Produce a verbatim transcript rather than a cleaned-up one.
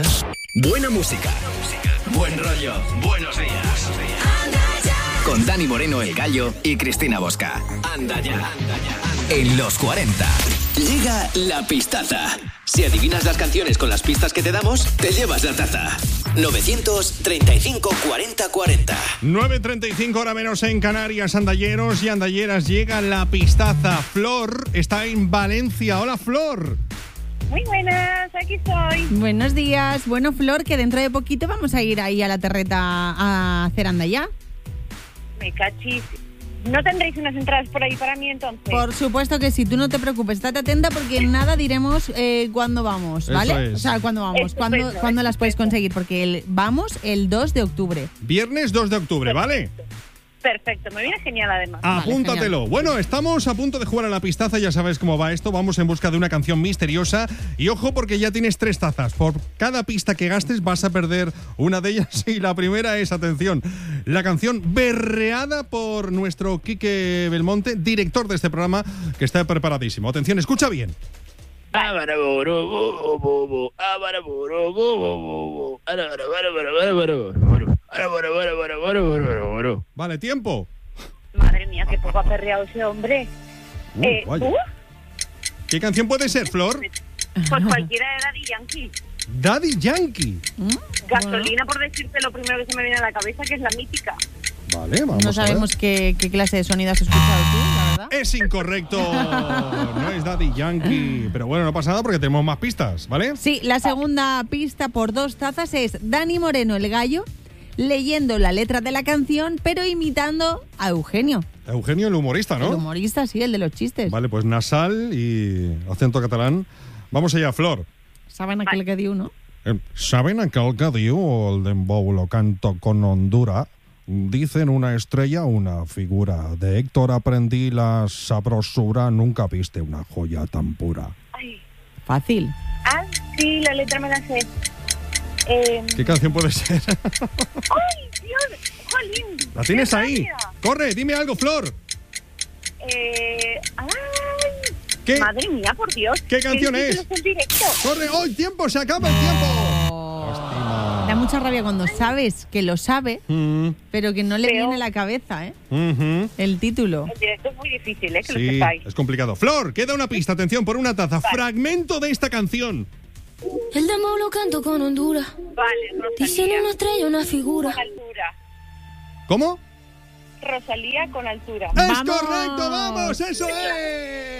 días. Buena música. Buen rollo. Buenos días. Con Dani Moreno, El Gallo, y Cristina Bosca. Anda ya. En los cuarenta. Llega la pistaza. Si adivinas las canciones con las pistas que te damos, te llevas la taza. novecientos treinta y cinco cuarenta cuarenta. nueve treinta y cinco, hora menos en Canarias. Andalleros y andalleras, llega la pistaza. Flor está en Valencia. Hola, Flor. Muy buenas, aquí estoy. Buenos días. Bueno, Flor, que dentro de poquito vamos a ir ahí a la terreta a hacer anda ya. Me cachis. ¿No tendréis unas entradas por ahí para mí entonces? Por supuesto que sí, tú no te preocupes, estate atenta porque nada diremos eh, cuándo vamos, ¿vale? Eso es. O sea, cuándo vamos, Estupendo, cuándo, cuándo las puedes conseguir, porque el, vamos el dos de octubre. Viernes dos de octubre, ¿vale? Perfecto, me viene genial además. Apúntatelo. Vale, bueno, estamos a punto de jugar a la pistaza, ya sabes cómo va esto. Vamos en busca de una canción misteriosa. Y ojo, porque ya tienes tres tazas. Por cada pista que gastes vas a perder una de ellas. Y la primera es, atención, la canción berreada por nuestro Quique Belmonte, director de este programa, que está preparadísimo. Atención, escucha bien. Vale, tiempo. Madre mía, qué poco ha perreado ese hombre. Uh, eh, vaya. ¿uh? ¿Qué canción puede ser, Flor? Pues cualquiera de Daddy Yankee. Daddy Yankee. Gasolina, por decirte lo primero que se me viene a la cabeza, que es la mítica. Vale, vamos No a ver. sabemos qué, qué clase de sonido has escuchado tú, la verdad. Es incorrecto. No es Daddy Yankee. Pero bueno, no pasa nada porque tenemos más pistas, ¿vale? Sí, la segunda pista por dos tazas es Dani Moreno, El Gallo, leyendo la letra de la canción, pero imitando a Eugenio. Eugenio, el humorista, ¿no? El humorista, sí, el de los chistes. Vale, pues nasal y acento catalán. Vamos allá, Flor. ¿Saben aquel que dio uno? Eh, ¿Saben aquel que diu el dembow lo canto con Honduras? Dicen una estrella, una figura. De Héctor aprendí la sabrosura. Nunca viste una joya tan pura. Ay. Fácil. Ah, sí, la letra me la sé. Eh, ¿Qué canción puede ser? ¡Ay, Dios! ¡Jolín! ¿La tienes ¡Qué ahí? rabia! Corre, dime algo, Flor. Eh, ¡Ay! ¿Qué? Madre mía, por Dios. ¿Qué canción ¿Qué es? título en directo? Corre, hoy tiempo, se acaba el tiempo. Oh. Lástima. Da mucha rabia cuando sabes que lo sabe, Mm, pero que no le Pero- viene a la cabeza, ¿eh? ujú. El título. El directo es muy difícil, ¿eh? Que lo Sí, sepáis. es complicado. Flor, queda una pista, atención, por una taza. Fragmento de esta canción. El dembow lo canto con Honduras. Vale, Dicen Rosalía. una estrella, una figura. Con altura. ¿Cómo? Rosalía con altura. ¡Es ¡Vamos! correcto! ¡Vamos! ¡Eso es!